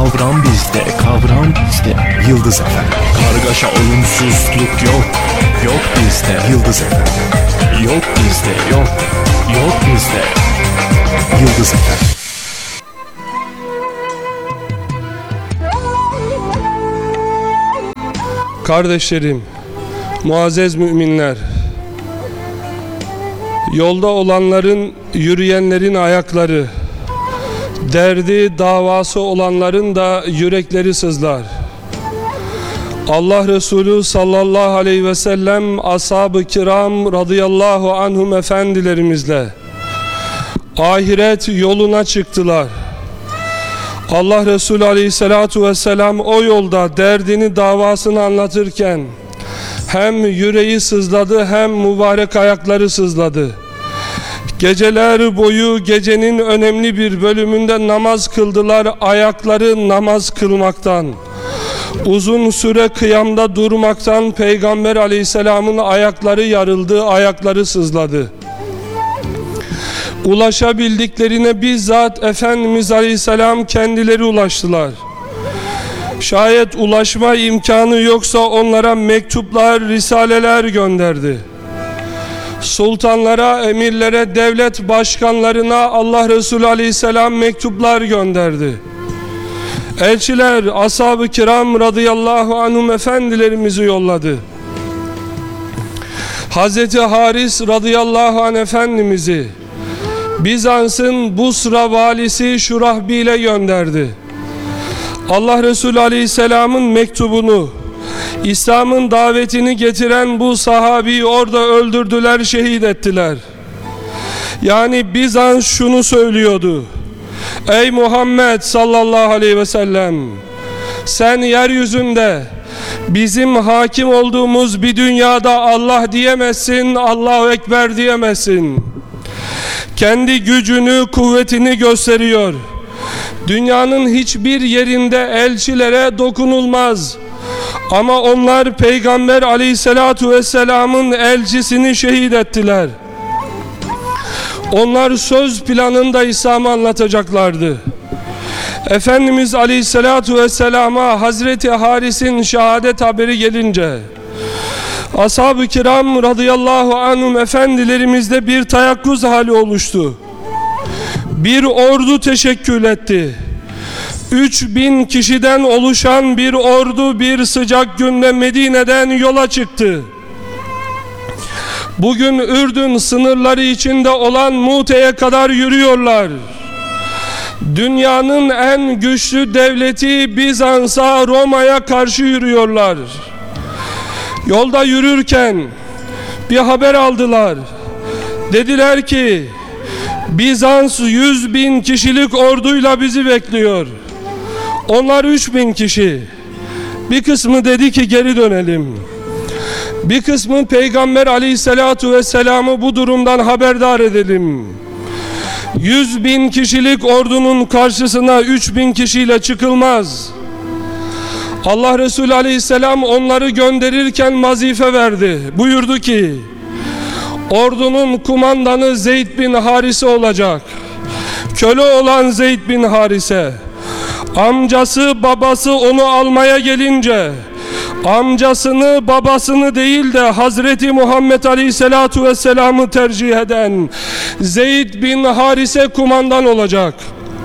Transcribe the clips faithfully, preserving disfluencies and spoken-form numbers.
Kavram bizde, kavram bizde. Yıldız F M. Kargaşa, olumsuzluk yok. Yok bizde. Yıldız F M. Yok bizde, yok. Yok bizde. Yıldız F M. Kardeşlerim, muazzez müminler, yolda olanların, yürüyenlerin ayakları, derdi, davası olanların da yürekleri sızlar. Allah Resulü sallallahu aleyhi ve sellem ashab-ı kiram radıyallahu anhum efendilerimizle ahiret yoluna çıktılar. Allah Resulü aleyhissalatu vesselam o yolda derdini, davasını anlatırken hem yüreği sızladı hem mübarek ayakları sızladı. Geceler boyu gecenin önemli bir bölümünde namaz kıldılar, ayakları namaz kılmaktan. Uzun süre kıyamda durmaktan Peygamber aleyhisselamın ayakları yarıldı, ayakları sızladı. Ulaşabildiklerine bizzat Efendimiz Aleyhisselam kendileri ulaştılar. Şayet ulaşma imkanı yoksa onlara mektuplar, risaleler gönderdi. Sultanlara, emirlere, devlet başkanlarına Allah Resulü Aleyhisselam mektuplar gönderdi. Elçiler, ashab-ı kiram radıyallahu anhum efendilerimizi yolladı. Hazreti Haris radıyallahu anh efendimizi Bizans'ın Busra valisi Şurahbil'e gönderdi. Allah Resulü Aleyhisselam'ın mektubunu, İslam'ın davetini getiren bu sahabeyi orada öldürdüler, şehit ettiler. Yani Bizans şunu söylüyordu: ey Muhammed sallallahu aleyhi ve sellem, sen yeryüzünde bizim hakim olduğumuz bir dünyada Allah diyemezsin, Allahu Ekber diyemezsin. Kendi gücünü, kuvvetini gösteriyor. Dünyanın hiçbir yerinde elçilere dokunulmaz. Ama onlar Peygamber aleyhissalatu vesselamın elçisini şehit ettiler. Onlar söz planında İslam'ı anlatacaklardı. Efendimiz aleyhissalatu vesselama Hazreti Haris'in şehadet haberi gelince ashab-ı kiram radıyallahu anhum efendilerimizde bir teyakkuz hali oluştu. Bir ordu teşekkül etti. Üç bin kişiden oluşan bir ordu bir sıcak günde Medine'den yola çıktı. Bugün Ürdün sınırları içinde olan Mute'ye kadar yürüyorlar. Dünyanın en güçlü devleti Bizans'a, Roma'ya karşı yürüyorlar. Yolda yürürken bir haber aldılar. Dediler ki Bizans yüz bin kişilik orduyla bizi bekliyor. Onlar üç bin kişi. Bir kısmı dedi ki geri dönelim. Bir kısmı Peygamber aleyhissalatu vesselam'ı bu durumdan haberdar edelim. Yüz bin kişilik ordunun karşısına üç bin kişiyle çıkılmaz. Allah Resulü aleyhisselam onları gönderirken vazife verdi. Buyurdu ki ordunun kumandanı Zeyd bin Harise olacak. Köle olan Zeyd bin Harise, amcası babası onu almaya gelince amcasını babasını değil de Hazreti Muhammed Aleyhisselatu Vesselam'ı tercih eden Zeyd bin Harise kumandan olacak.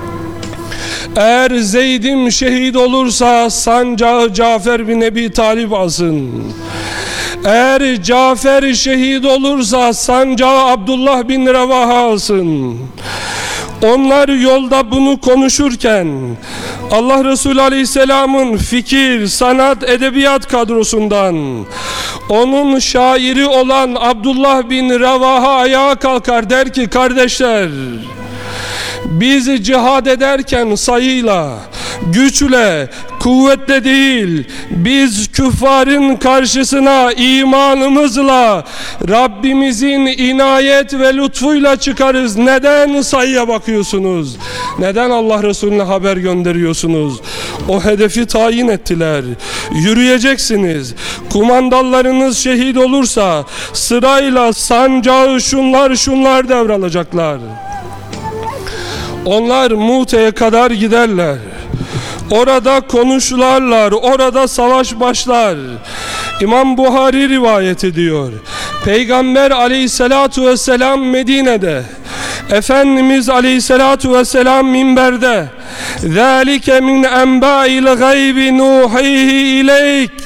Eğer Zeyd'im şehit olursa sancağı Cafer bin Ebi Talib alsın. Eğer Cafer şehit olursa sancağı Abdullah bin Revaha alsın. Onlar yolda bunu konuşurken Allah Resulü Aleyhisselam'ın fikir, sanat, edebiyat kadrosundan onun şairi olan Abdullah bin Revaha ayağa kalkar, der ki kardeşler, biz cihad ederken sayıyla, güçle, kuvvetle değil, biz küffarın karşısına imanımızla, Rabbimizin inayet ve lütfuyla çıkarız. Neden sayıya bakıyorsunuz? Neden Allah Resulüne haber gönderiyorsunuz? O hedefi tayin ettiler. Yürüyeceksiniz. Kumandanlarınız şehit olursa sırayla sancağı şunlar şunlar devralacaklar. Onlar Mute'ye kadar giderler. Orada konuşularlar, orada savaş başlar. İmam Buhari rivayet ediyor. Peygamber aleyhissalatu vesselam Medine'de, Efendimiz aleyhissalatu vesselam minberde, ذَٰلِكَ مِنْ اَنْبَاءِ الْغَيْبِ نُوحِيهِ اِلَيْكَ